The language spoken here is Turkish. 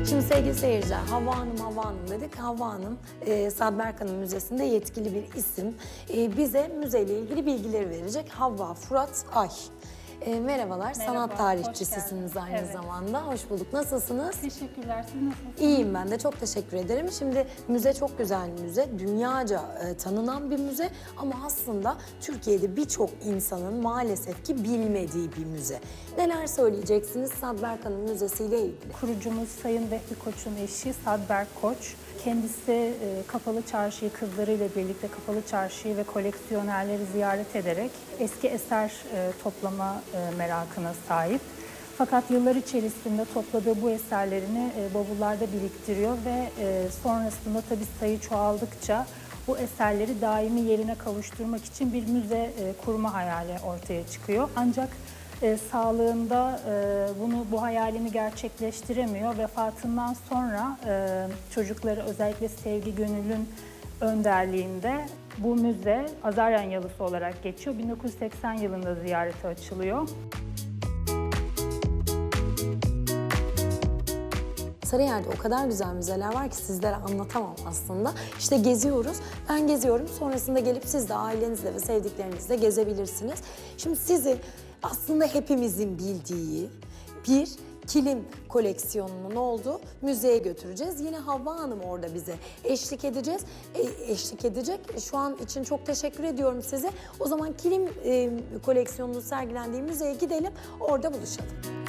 Şimdi sevgili seyirciler, Havva Hanım dedik. Havva Hanım, Sad Berkan'ın müzesinde yetkili bir isim. Bize müzeyle ilgili bilgileri verecek. Havva Fırat Ay. Merhabalar, Merhaba, sanat tarihçisisiniz hoş aynı geldiniz. zamanda. Hoş bulduk. Nasılsınız? Teşekkürler. Siz nasılsınız? İyiyim ben de, çok teşekkür ederim. Şimdi müze çok güzel bir müze, dünyaca tanınan bir müze ama aslında Türkiye'de birçok insanın maalesef ki bilmediği bir müze. Neler söyleyeceksiniz Sad Berkan'ın müzesiyle ilgili? Kurucumuz Sayın Vehbi Koç'un eşi Sad Berk Koç. Kendisi Kapalı Çarşı'yı kızlarıyla birlikte Kapalı Çarşı'yı ve koleksiyonerleri ziyaret ederek eski eser toplama merakına sahip. Fakat yıllar içerisinde topladığı bu eserlerini bavullarda biriktiriyor ve sonrasında tabii sayı çoğaldıkça bu eserleri daimi yerine kavuşturmak için bir müze kurma hayali ortaya çıkıyor. Ancak sağlığında bu hayalini gerçekleştiremiyor. Vefatından sonra çocukları, özellikle Sevgi Gönül'ün önderliğinde bu müze Azaryan Yalısı olarak geçiyor. 1980 yılında ziyarete açılıyor. Sarıyer'de o kadar güzel müzeler var ki sizlere anlatamam aslında. İşte geziyoruz, ben geziyorum. Sonrasında gelip siz de ailenizle ve sevdiklerinizle gezebilirsiniz. Şimdi sizi aslında hepimizin bildiği bir kilim koleksiyonunun olduğu müzeye götüreceğiz. Yine Havva Hanım orada bize eşlik edecek. Şu an için çok teşekkür ediyorum size. O zaman kilim koleksiyonunun sergilendiği müzeye gidelim, orada buluşalım.